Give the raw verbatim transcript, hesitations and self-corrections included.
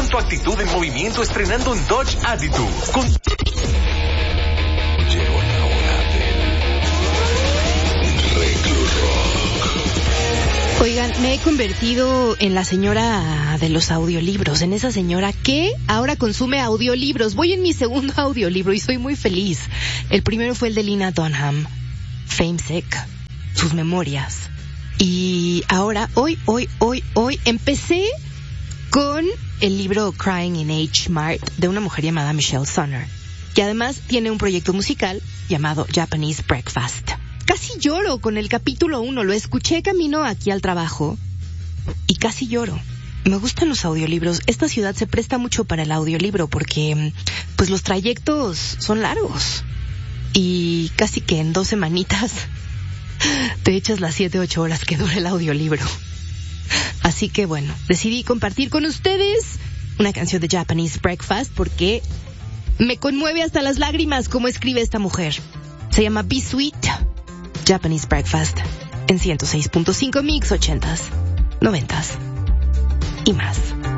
Pon tu actitud en movimiento estrenando un Dodge Attitude. Con... Llegó la hora del Reclu Rock. Oigan, me he convertido en la señora de los audiolibros, en esa señora que ahora consume audiolibros. Voy en mi segundo audiolibro y soy muy feliz. El primero fue el de Lena Dunham, Famesick, sus memorias. Y ahora, hoy, hoy, hoy, hoy, empecé con el libro Crying in H Mart de una mujer llamada Michelle Sonner, que además tiene un proyecto musical llamado Japanese Breakfast. Casi lloro con el capítulo uno, lo escuché camino aquí al trabajo y casi lloro. Me gustan los audiolibros. Esta ciudad se presta mucho para el audiolibro porque pues los trayectos son largos y casi que en dos semanitas te echas las siete, ocho horas que dura el audiolibro. Así que bueno, decidí compartir con ustedes una canción de Japanese Breakfast porque me conmueve hasta las lágrimas como escribe esta mujer. Se llama Be Sweet, Japanese Breakfast, en ciento seis punto cinco Mix, ochentas, noventas y más.